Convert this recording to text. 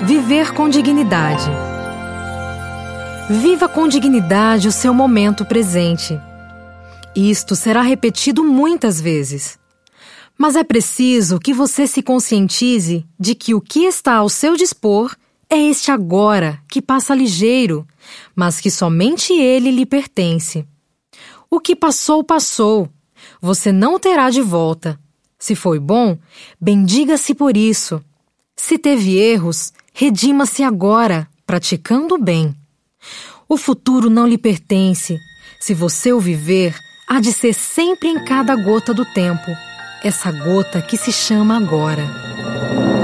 Viver com dignidade. Viva com dignidade o seu momento presente. Isto será repetido muitas vezes. Mas é preciso que você se conscientize de que o que está ao seu dispor é este agora, que passa ligeiro, mas que somente ele lhe pertence. O que passou, passou. Você não terá de volta. Se foi bom, bendiga-se por isso. Se teve erros, redima-se agora, praticando o bem. O futuro não lhe pertence. Se você o viver, há de ser sempre em cada gota do tempo. Essa gota que se chama agora.